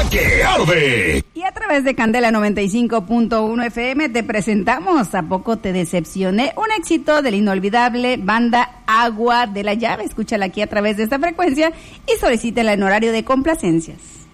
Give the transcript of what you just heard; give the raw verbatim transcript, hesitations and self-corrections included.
La que arde. Y a través de Candela noventa y cinco punto uno F M te presentamos ¿A poco te decepcioné? Un éxito de la inolvidable banda Agua de la Llave. Escúchala aquí a través de esta frecuencia y solicítala en horario de complacencias.